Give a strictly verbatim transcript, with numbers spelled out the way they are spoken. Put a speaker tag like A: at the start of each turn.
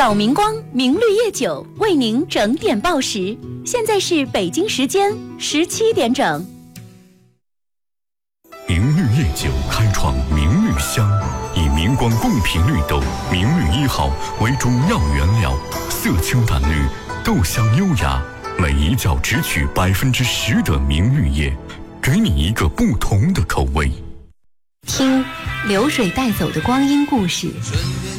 A: 老明光明绿叶酒为您整点报时，现在是北京时间十七点整。
B: 明绿叶酒开创明绿香，以明光贡品绿豆明绿一号为主要原料，色清淡绿，豆香优雅，每一角只取百分之十的明绿叶，给你一个不同的口味。
A: 听流水带走的光阴故事，